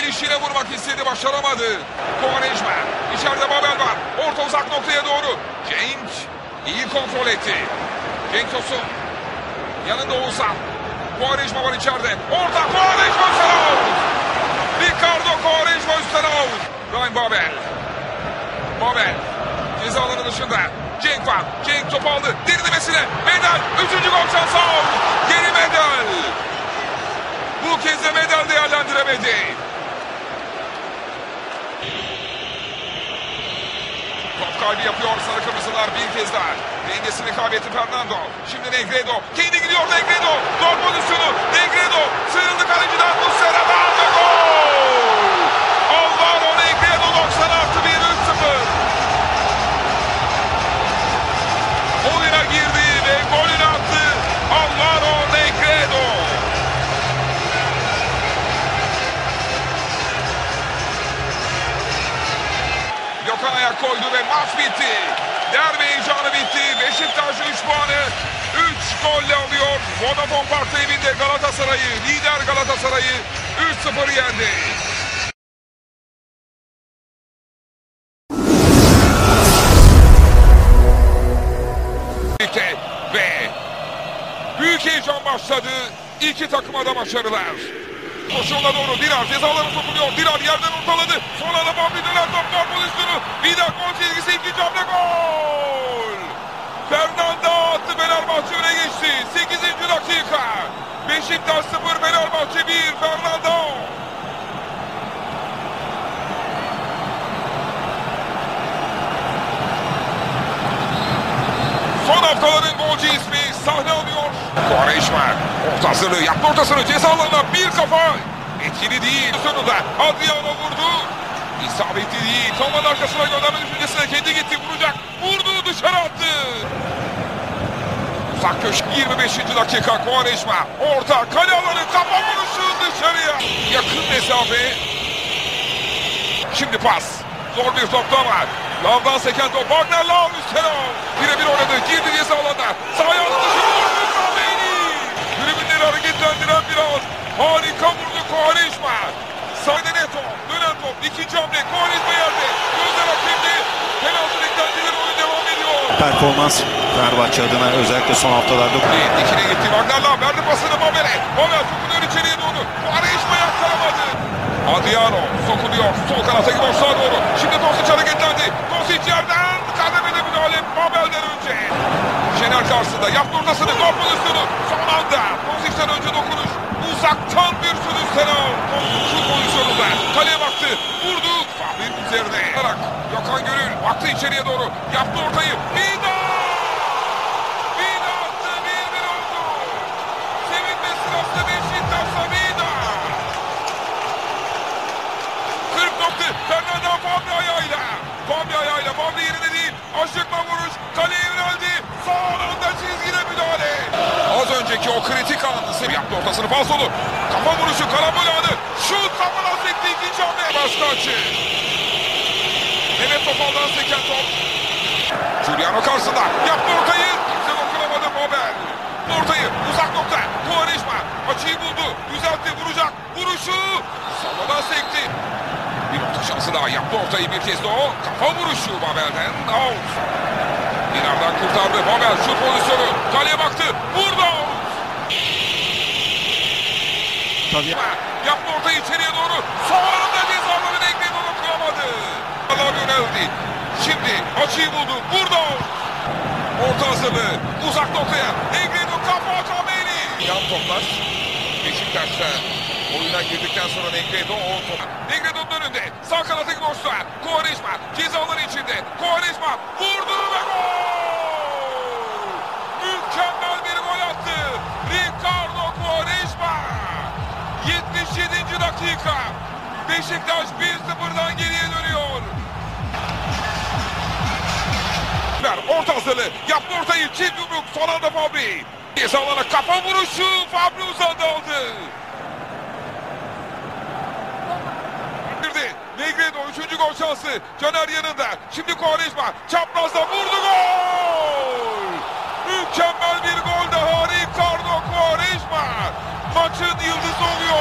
Gelişine vurmak istedi, başaramadı. Quaresma. İçeride Babel var. Orta uzak noktaya doğru. Cenk iyi kontrol etti. Cenk Tosun. Yanında Oğuzhan. Quaresma var içeride. Orta Quaresma üstten out. Ricardo Quaresma üstten out. Ryan Babel. Babel. Ceza alanı dışında. Cenk var. Cenk top aldı. Derinlemesine. Medel. Üçüncü gol şansı out. Geri Medel. Bu kez de Medel değerlendiremedi. Top kaybı yapıyor sarı kırmızılar bir kez daha. Dengesini kaybetti Fernando. Şimdi Negredo. Kendi gidiyor Negredo. Gol pozisyonu. Negredo. Sıyrıldı kaleciden. Muslera'dan ve gol. Alvaro Negredo 90 artı 1 3-0. Oyuna girdi ve golünü attı. Alvaro Negredo. Gökhan ayak koydu ve maç bitti. Derbi heyecanı bitti. Beşiktaş 3 puanı 3 golle alıyor. Vodafone Park'ta evinde Galatasaray'ı, lider Galatasaray'ı 3-0 yendi. Ve büyük heyecan başladı. İki takıma da başarılar. Koşuğuna doğru Dirar cezalarına sokuluyor. Dirar yerden ortaladı. Sonra da Fabri döner top gol pozisyonu. Vida gol çizgisi ikinci hamle gol. Fernando attı, Fenerbahçe öne geçti. 8. dakika. Beşiktaş 0 Fenerbahçe 1 Fernando. Son haftaların golcü ismi sahne alıyor. Quaresma orta hazırlığı yaptı, ortasını ceza alanına bir kafa. Etkili değil. Sonunda Adriano vurdu. İsabetli değil. Toman arkasına gönderme düşüncesine kendi gitti, vuracak. Vurdu, dışarı attı. Uzak köşe 25. dakika Quaresma. Orta kale alanı, kafa vuruşu dışarıya. Yakın mesafe. Şimdi pas. Zor bir top daha var. Lavdan seken top. Wagner Lav üstüne. Birebir oynadı. Girdi ceza alanına. Sahaya attı. Tribünleri hareketlendiren bir an. Harika vurdu Quaresma. Sahne Neto. Dönen top. İkinci hamle. Quaresma yerde. Gözler hakemde. Penaltı beklentileri oyun devam ediyor. Performans Fenerbahçe adına özellikle son haftalarda. Dikine gitti. Wagner Lav verdi pasını Babel'e. Babel sokuluyor içeriye doğru. Quaresma yakalamadı. Adriano sokuluyor. Sol kanata gidiyor sağa doğru. Şimdi Dosic hareketlendi. Dosic yerden kademede müdahale Babel'den önce. Şener karşısında yaptı ortasını. Gol pozisyonu. Son anda Dosic'ten önce dokunuş. Uzaktan bir sürü selam. Şu pozisyonunda kaleye baktı. Vurdu. Fahri'nin üzerine. Gökhan Gönül baktı içeriye doğru. Yaptı ortayı. Vida! Vida attı. 1-1 oldu. Sevinme sırası Beşiktaş'ta Vida. Fernando Fabri ayağıyla. Fabri yerinde değil. Aşıkma vuruş. Kaleye yöneldi. Son anda çizgide müdahale. Az önceki o kritik anı yaptı ortasını. Pas dolu. Kafa vuruşu. Karambol anı. Şut kafana sekti. İkinci hamle. Başka açı. Mehmet Topal'dan seken top. Giuliano karşısında. Yaptı ortayı. Kimse dokunamadı Babel. Ortayı. Uzak nokta. Quaresma. Açıyı buldu. Düzeltti. Vuracak. Vuruşu. Sallada sekti. Bir orta şansı daha yaptı ortayı bir kez de o. Kafa vuruşu Babel'den out. Dinar'dan kurtardı Babel şut pozisyonu. Kaleye baktı. Vurdu out. Tabii. Yaptı ortayı içeriye doğru. Son anda cezaları Negredo'nu kuramadı. Allah yöneldi. Şimdi açıyı buldu. Vurdu out. Orta hazırlığı. Uzak noktaya. Negredo kafa Kameri. Yan toplar. Beşiktaş'ta oyuna girdikten sonra Negredo o top. Negredo'nun önünde. Sağ kanata gidiyorsa. Quaresma cezaları içinde. Quaresma vurdu ve gol! Mükemmel bir gol attı. Ricardo Quaresma. 77. dakika. Beşiktaş 1-0'dan geriye dönüyor. Orta hazırlığı. Yaptı ortayı. Çift yumruk. Son anda Fabri. Cezalara kafa vuruşu. Fabri uzadı aldı. Negredo 3. gol şansı. Caner yanında. Şimdi Quaresma çaprazda vurdu, gol! Mükemmel bir gol daha Ricardo Quaresma. Maçın yıldızı oluyor.